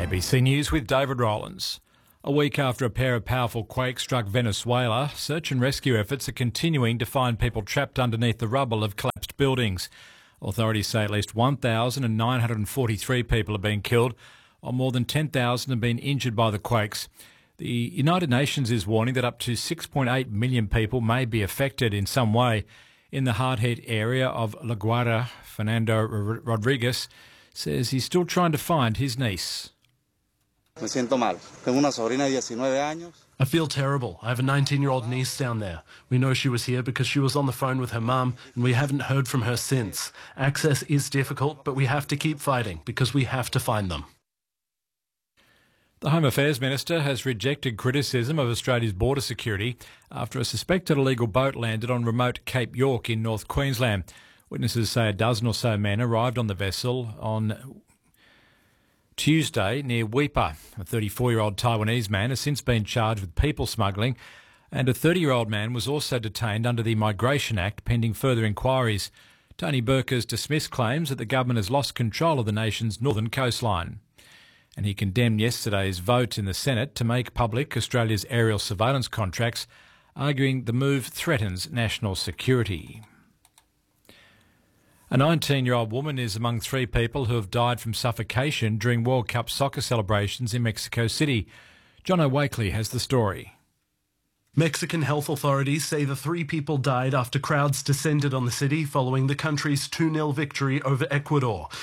ABC News with David Rowlands. A week after a pair of powerful quakes struck Venezuela, search and rescue efforts are continuing to find people trapped underneath the rubble of collapsed buildings. Authorities say at least 1,943 people have been killed, while more than 10,000 have been injured by the quakes. The United Nations is warning that up to 6.8 million people may be affected in some way. In the hard-hit area of La Guaira, Fernando Rodriguez says he's still trying to find his niece. Me siento mal. Tengo una sobrina de 19 años. I feel terrible. I have a 19-year-old niece down there. We know she was here because she was on the phone with her mum, and we haven't heard from her since. Access is difficult, but we have to keep fighting because we have to find them. The Home Affairs Minister has rejected criticism of Australia's border security after a suspected illegal boat landed on remote Cape York in North Queensland. Witnesses say a dozen or so men arrived on the vessel on Tuesday near Weipa. A 34-year-old Taiwanese man has since been charged with people smuggling, and a 30-year-old man was also detained under the Migration Act pending further inquiries. Tony Burke has dismissed claims that the government has lost control of the nation's northern coastline. And he condemned yesterday's vote in the Senate to make public Australia's aerial surveillance contracts, arguing the move threatens national security. A 19-year-old woman is among 3 people who have died from suffocation during World Cup soccer celebrations in Mexico City. John O'Wakely has the story. Mexican health authorities say the 3 people died after crowds descended on the city following the country's 2-0 victory over Ecuador.